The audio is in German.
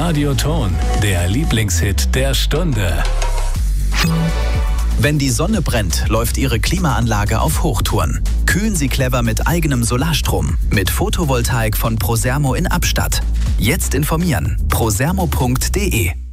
Radioton, der Lieblingshit der Stunde. Wenn die Sonne brennt, läuft Ihre Klimaanlage auf Hochtouren. Kühlen Sie clever mit eigenem Solarstrom. Mit Photovoltaik von Prosermo in Abstatt. Jetzt informieren. prosermo.de